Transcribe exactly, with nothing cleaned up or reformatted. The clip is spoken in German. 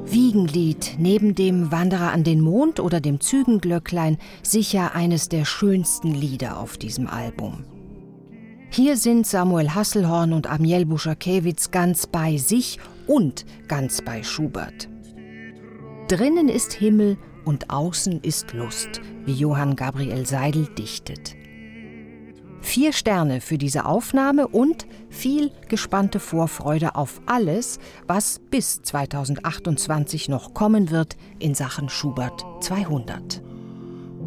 Wiegenlied, neben dem Wanderer an den Mond oder dem Zügenglöcklein, sicher eines der schönsten Lieder auf diesem Album. Hier sind Samuel Hasselhorn und Amiel Buschakiewicz ganz bei sich und ganz bei Schubert. Drinnen ist Himmel und außen ist Lust, wie Johann Gabriel Seidel dichtet. Vier Sterne für diese Aufnahme und viel gespannte Vorfreude auf alles, was bis zweitausendachtundzwanzig noch kommen wird in Sachen Schubert zweihundert.